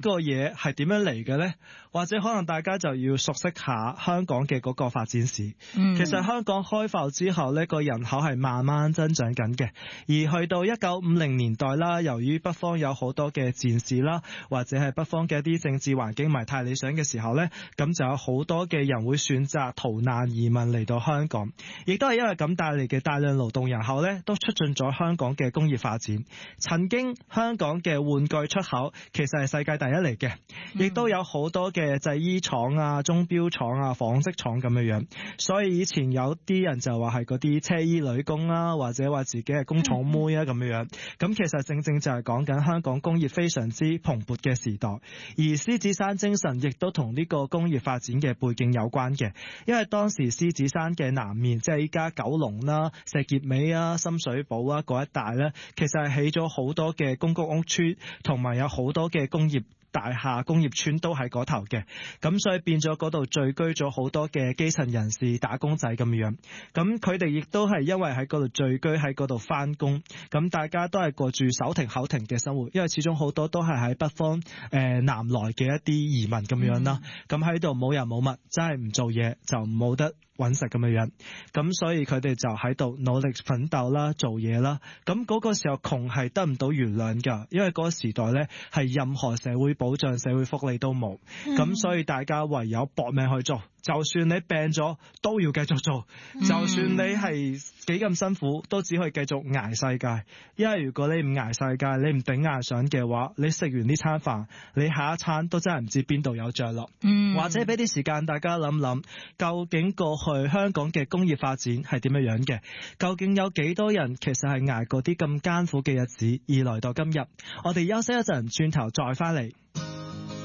個嘢係點樣嚟嘅呢？或者可能大家就要熟悉下香港嘅嗰個發展史。其實香港開埠之後呢，個人口係慢慢增長緊嘅，而去到1950年代啦，由於北方有好多嘅戰事啦，或者係北方嘅一啲政治環境唔係太理想嘅時候呢，咁就有好多嘅人會選擇逃難移民嚟到香港，亦都係因為咁帶嚟嘅大量勞動人口呢，都促進咗香港嘅工業發展。曾經香港嘅玩具出口其實係世界第一嚟嘅，亦都有好多嘅製衣廠啊、鐘錶廠啊、紡織廠咁樣，所以以前有啲人就話係嗰啲車衣女工啦，或者話自己係工廠妹啊咁樣。咁其實正正就係講緊香港工業非常之蓬勃嘅時代，而獅子山精神亦都同呢個工業發展嘅背景有關嘅，因為當時獅子山嘅南面，即係依家九龍啦、石硤尾啊、深水埗啊嗰一帶咧，其實係起咗好多嘅公共屋邨，同埋有好多嘅工業大廈、工業村都喺嗰頭嘅，咁所以變咗嗰度聚居咗好多嘅基層人士、打工仔咁樣。咁佢哋亦都係因為喺嗰度聚居，喺嗰度翻工，咁大家都係過住手停口停嘅生活，因為始終好多都係喺北方南來嘅一啲移民咁樣啦。咁喺度冇人冇物，真係唔做嘢就冇得揾食咁樣，咁所以佢哋就喺度努力奮鬥啦，做嘢啦。咁嗰個時候窮係得唔到原諒㗎，因為嗰個時代呢係任何社會保障、社會福利都冇，咁所以大家唯有搏命去做。就算你病咗都要繼續做，就算你係幾咁辛苦都只可以繼續捱世界。因為如果你唔捱世界，你唔頂硬上嘅話，你食完呢餐飯，你下一餐都真係唔知邊度有着落。或者俾啲時間大家諗諗，究竟過去香港嘅工業發展係點樣嘅？究竟有幾多人其實係捱過啲咁艱苦嘅日子而來到今日？我哋休息一陣，轉頭再翻嚟。